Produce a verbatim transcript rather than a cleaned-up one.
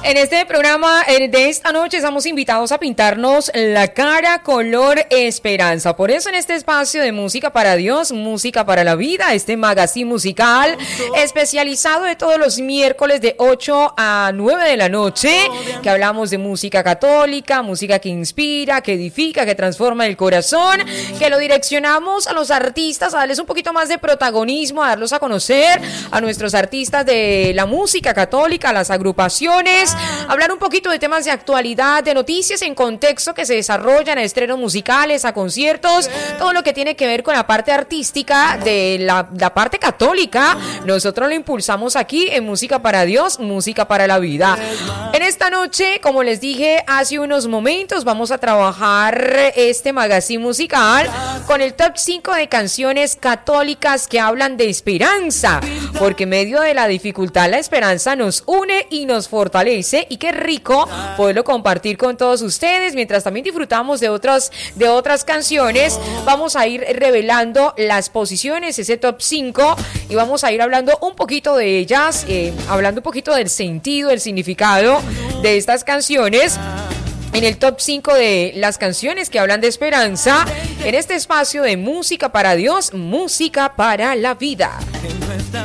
En este programa de esta noche estamos invitados a pintarnos la cara color esperanza. Por eso en este espacio de Música para Dios, Música para la Vida, este magazine musical especializado de todos los miércoles de ocho a nueve de la noche, que hablamos de música católica, música que inspira, que edifica, que transforma el corazón, que lo direccionamos a los artistas, a darles un poquito más de protagonismo, a darlos a conocer, a nuestros artistas de la música católica, a las agrupaciones, hablar un poquito de temas de actualidad, de noticias en contexto que se desarrollan, a estrenos musicales, a conciertos, todo lo que tiene que ver con la parte artística de la, la parte católica. Nosotros lo impulsamos aquí en Música para Dios, Música para la Vida. En esta noche, como les dije hace unos momentos, vamos a trabajar este magazine musical con el top cinco de canciones católicas que hablan de esperanza, porque en medio de la dificultad la esperanza nos une y nos fortalece, y qué rico poderlo compartir con todos ustedes, mientras también disfrutamos de otras, de otras canciones. Vamos a ir revelando las posiciones, ese top cinco, y vamos a ir hablando un poquito de ellas, eh, hablando un poquito del sentido, el significado de estas canciones en el top cinco de las canciones que hablan de esperanza, en este espacio de Música para Dios, Música para la Vida.